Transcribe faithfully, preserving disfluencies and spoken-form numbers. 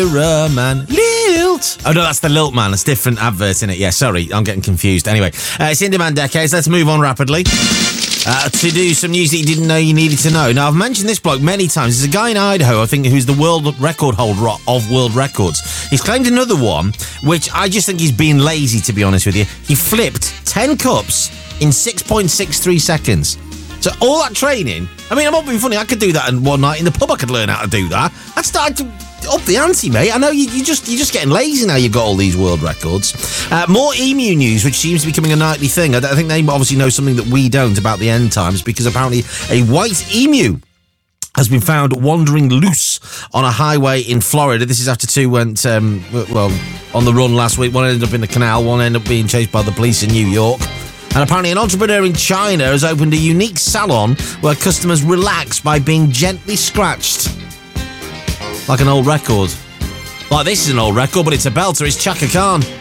Man. Lilt. Oh, no, that's the Lilt Man. It's different advert in it. Yeah, sorry, I'm getting confused. Anyway, uh, it's In Demand Decades. Let's move on rapidly uh, to do some news that you didn't know you needed to know. Now, I've mentioned this bloke many times. There's a guy in Idaho, I think, who's the world record holder of world records. He's claimed another one, which I just think he's being lazy, to be honest with you. He flipped ten cups in six point six three seconds. So all that training, I mean, I'm not being funny, I could do that in one night in the pub. I could learn how to do that. I'd start to up the ante, mate. I know you, you just, you're just getting lazy now you've got all these world records. Uh, more emu news, which seems to be becoming a nightly thing. I, I think they obviously know something that we don't about the end times, because apparently a white emu has been found wandering loose on a highway in Florida. This is after two went, um, well, on the run last week. One ended up in the canal, one ended up being chased by the police in New York. And apparently an entrepreneur in China has opened a unique salon where customers relax by being gently scratched. Like an old record. Like this is an old record, but it's a belter. It's Chaka Khan.